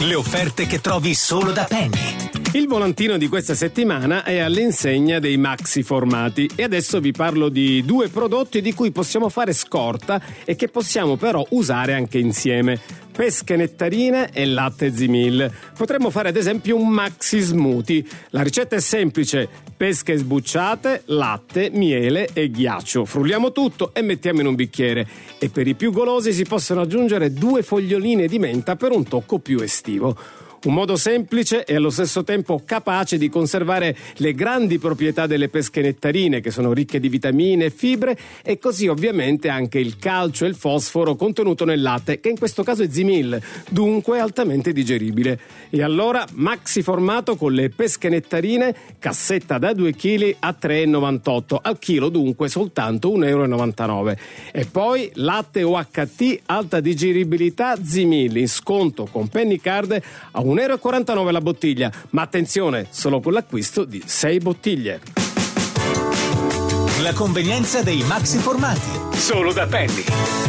Le offerte che trovi solo da Penny. Il volantino di questa settimana è all'insegna dei maxi formati e adesso vi parlo di due prodotti di cui possiamo fare scorta e che possiamo però usare anche insieme. Pesche nettarine e latte Zimil. Potremmo fare ad esempio un maxi smoothie. La ricetta è semplice: pesche sbucciate, latte, miele e ghiaccio. Frulliamo tutto e mettiamo in un bicchiere. E per i più golosi si possono aggiungere 2 foglioline di menta per un tocco più estivo. Un modo semplice e allo stesso tempo capace di conservare le grandi proprietà delle pesche nettarine, che sono ricche di vitamine e fibre, e così ovviamente anche il calcio e il fosforo contenuto nel latte, che in questo caso è Zimil, dunque altamente digeribile. E allora maxi formato con le pesche nettarine, cassetta da 2 kg a 3,98 al chilo, dunque soltanto 1,99 €. E poi latte UHT alta digeribilità Zimil in sconto con Penny Card a 1,49 € la bottiglia, ma attenzione, solo con l'acquisto di 6 bottiglie. La convenienza dei maxi formati. Solo da Penny.